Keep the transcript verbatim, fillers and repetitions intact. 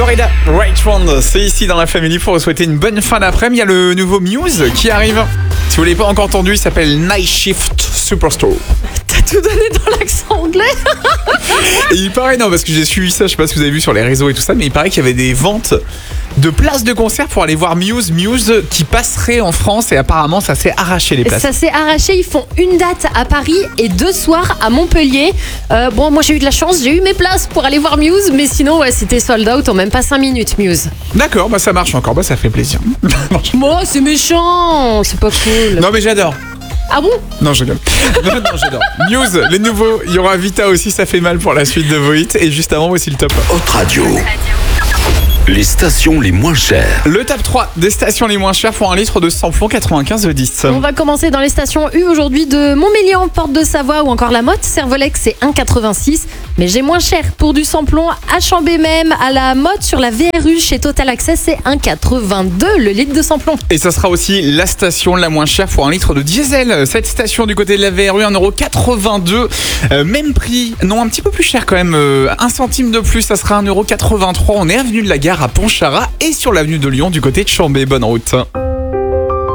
Florida Right Round, c'est ici dans la famille pour vous souhaiter une bonne fin d'après-midi. Il y a le nouveau Muse qui arrive. Si vous ne l'avez pas encore entendu, il s'appelle Night Shift Superstore. T'as tout donné dans l'accent anglais. Et il paraît, non, parce que j'ai suivi ça, je sais pas si vous avez vu sur les réseaux et tout ça, mais il paraît qu'il y avait des ventes de places de concert pour aller voir Muse, Muse qui passerait en France et apparemment ça s'est arraché les places. Ça s'est arraché, ils font une date à Paris et deux soirs à Montpellier. Euh, bon, moi j'ai eu de la chance, j'ai eu mes places pour aller voir Muse, mais sinon ouais, c'était sold out en même pas cinq minutes Muse. D'accord, bah ça marche encore, bah ça fait plaisir. Moi c'est méchant, c'est pas cool. Non mais j'adore. Ah bon? Non, je rigole. Non, non, j'adore. News, les nouveaux. Il y aura Vita aussi, ça fait mal pour la suite de vos hits. Et juste avant, voici le top. Hot Radio. Les stations les moins chères. Le top trois des stations les moins chères pour un litre de samplon quatre-vingt-quinze dix. On va commencer dans les stations U aujourd'hui de Montmélian, Porte de Savoie ou encore La Motte. Servolex, c'est un virgule quatre-vingt-six. Mais j'ai moins cher pour du samplon à Chambé même, à La Motte sur la V R U chez Total Access, c'est un virgule quatre-vingt-deux le litre de samplon. Et ça sera aussi la station la moins chère pour un litre de diesel. Cette station du côté de la V R U, un virgule quatre-vingt-deux. Euh, même prix, non, un petit peu plus cher quand même. Euh, un centime de plus, ça sera un virgule quatre-vingt-trois. On est avenue de la Gare à Pontcharrat et sur l'avenue de Lyon du côté de Chambé. Bonne route.